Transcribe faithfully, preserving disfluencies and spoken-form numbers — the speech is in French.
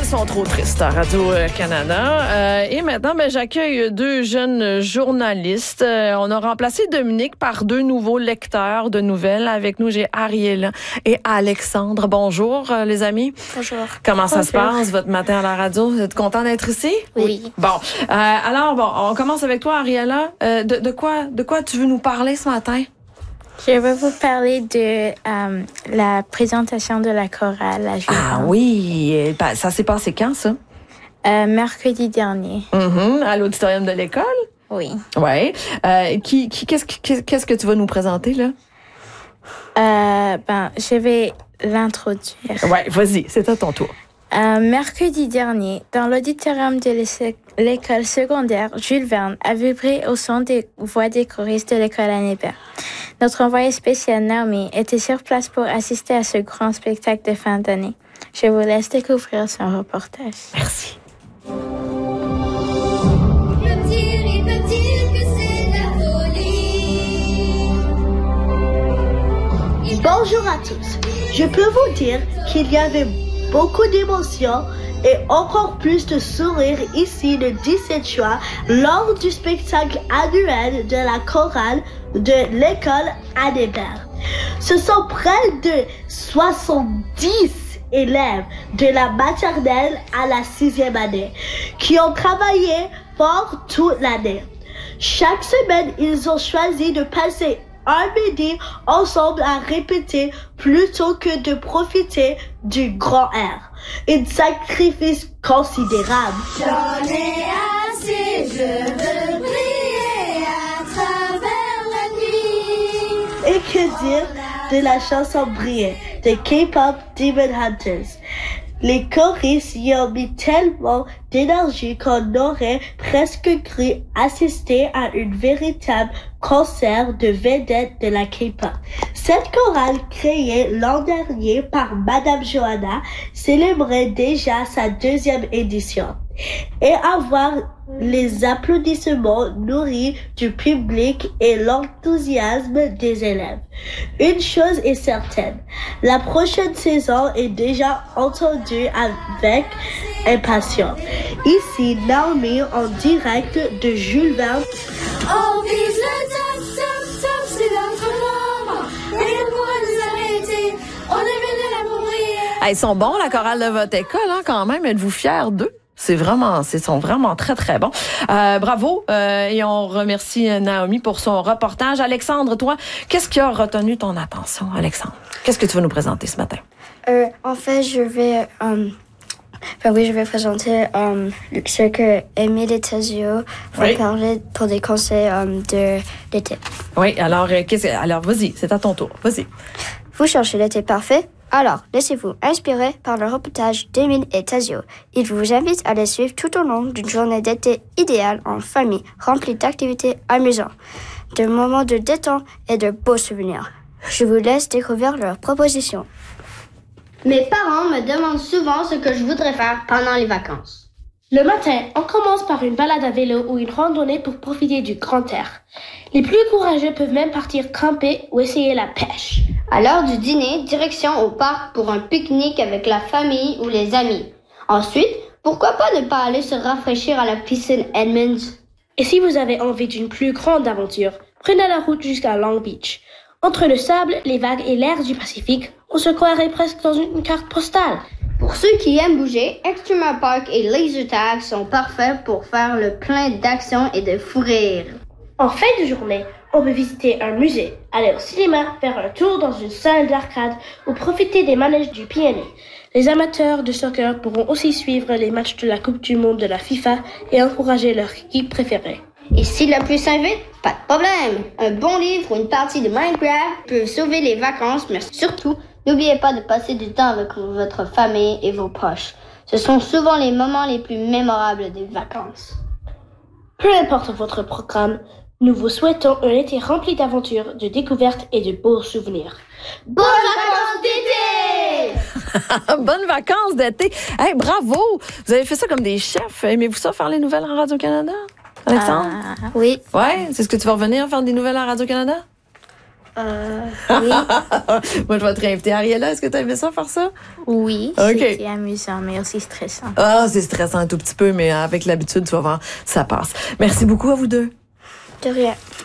sont trop tristes à Radio-Canada. Euh, et maintenant, ben, j'accueille deux jeunes journalistes. Euh, on a remplacé Dominique par deux nouveaux lecteurs de nouvelles. Avec nous, j'ai Ariella et Alexandre. Bonjour, euh, les amis. Bonjour. Comment ça Bonjour. se passe, votre matin à la radio? Vous êtes content d'être ici? Oui. Bon. Euh, alors, bon, on commence avec toi, Ariella. Euh, de, de quoi, de quoi tu veux nous parler ce matin? Je vais vous parler de euh, la présentation de la chorale à Jules Ah Verne. oui, ça s'est passé quand, ça? Euh, mercredi dernier. Mm-hmm. À l'auditorium de l'école? Oui. Oui. Euh, qui, qui, qu'est-ce, que- qu'est-ce que tu vas nous présenter, là? Euh, ben, je vais l'introduire. Oui, vas-y, c'est à ton tour. Euh, mercredi dernier, dans l'auditorium de l'é- l'école secondaire Jules Verne, a vibré au son des voix des choristes de l'école Anne Hébert. Notre envoyé spécial Naomi était sur place pour assister à ce grand spectacle de fin d'année. Je vous laisse découvrir son reportage. Merci. Il peut dire, il peut dire que c'est de la folie. Il Bonjour à tous. Je peux vous dire qu'il y avait beaucoup d'émotions et encore plus de sourires ici le dix-sept juin lors du spectacle annuel de la chorale de l'école Anne Hébert. Ce sont près de soixante-dix élèves de la maternelle à la sixième année qui ont travaillé fort toute l'année. Chaque semaine, ils ont choisi de passer un midi ensemble à répéter plutôt que de profiter du grand air. Un sacrifice considérable. J'en ai assez, je veux briller à travers la nuit. Et que dire de la chanson Briller de K-pop Demon Hunters. Les choristes y ont mis tellement d'énergie qu'on aurait presque cru assister à un véritable concert de vedettes de la K-pop. Cette chorale, créée l'an dernier par Madame Johanna, célébrait déjà sa deuxième édition. Et avoir les applaudissements nourris du public et l'enthousiasme des élèves. Une chose est certaine, la prochaine saison est déjà entendue avec impatience. Ici, Naomi en direct de Jules Verne. On vise le top, top, top, c'est notre moment. Rien ne pourra nous arrêter. On est venu là pour briller. Hey, ils sont bons, la chorale de votre école, hein, quand même. Êtes-vous fiers d'eux? C'est vraiment, ils sont vraiment très, très bons. Euh, bravo. Euh, et on remercie Naomi pour son reportage. Alexandre, toi, qu'est-ce qui a retenu ton attention, Alexandre? Qu'est-ce que tu vas nous présenter ce matin? Euh, en fait, je vais, euh, enfin oui, je vais présenter euh, ce que Émile Tazio va Oui. parler pour des conseils euh, de l'été. Oui, alors, euh, qu'est-ce que, alors, vas-y, c'est à ton tour. Vas-y. Vous cherchez l'été parfait? Alors, laissez-vous inspirer par le reportage d'Émile et Tazio. Il vous invite à les suivre tout au long d'une journée d'été idéale en famille, remplie d'activités amusantes, de moments de détente et de beaux souvenirs. Je vous laisse découvrir leurs propositions. Mes parents me demandent souvent ce que je voudrais faire pendant les vacances. Le matin, on commence par une balade à vélo ou une randonnée pour profiter du grand air. Les plus courageux peuvent même partir camper ou essayer la pêche. À l'heure du dîner, direction au parc pour un pique-nique avec la famille ou les amis. Ensuite, pourquoi pas ne pas aller se rafraîchir à la piscine Edmonds? Et si vous avez envie d'une plus grande aventure, prenez la route jusqu'à Long Beach. Entre le sable, les vagues et l'air du Pacifique, on se croirait presque dans une carte postale. Pour ceux qui aiment bouger, Extrema Park et Laser Tag sont parfaits pour faire le plein d'action et de fou rire. En fin de journée, on peut visiter un musée, aller au cinéma, faire un tour dans une salle d'arcade ou profiter des manèges du P N A. Les amateurs de soccer pourront aussi suivre les matchs de la Coupe du Monde de la FIFA et encourager leur équipe préférée. Et si la pluie s'invite, pas de problème. Un bon livre ou une partie de Minecraft peut sauver les vacances, mais surtout, n'oubliez pas de passer du temps avec votre famille et vos proches. Ce sont souvent les moments les plus mémorables des vacances. Peu importe votre programme, nous vous souhaitons un été rempli d'aventures, de découvertes et de beaux souvenirs. Bonnes vacances d'été! Bonnes vacances d'été. Hey, bravo! Vous avez fait ça comme des chefs. Aimez-vous ça, faire les nouvelles en Radio-Canada? Alexandre? Euh, oui. Ouais, c'est ce que tu vas revenir faire des nouvelles à Radio-Canada? Euh, oui. Moi, je vais te réinviter. Ariella, est-ce que tu as aimé ça, faire ça? Oui, Ok. c'était amusant, mais aussi stressant. Ah, c'est stressant un tout petit peu, mais avec l'habitude, tu vas voir, ça passe. Merci beaucoup à vous deux. De rien.